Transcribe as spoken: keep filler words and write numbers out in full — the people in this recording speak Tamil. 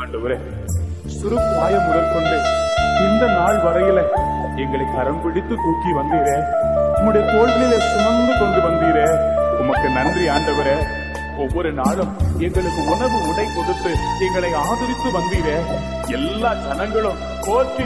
ஆண்டவரே, சிறு பிராயம் முதல் கொண்டு இந்த நாள் வரையில எங்களை கரம் பிடித்து தூக்கி வந்தீரே, உம்முடைய தோள்களிலே சுமந்து கொண்டு வந்தீரே, உமக்கு நன்றி ஆண்டவரே. ஒவ்வொரு நாளும் எங்களுக்கு உணவு உடை கொடுத்து எங்களை ஆதரித்து வந்தீரே. எல்லா ஜனங்களும் போற்றி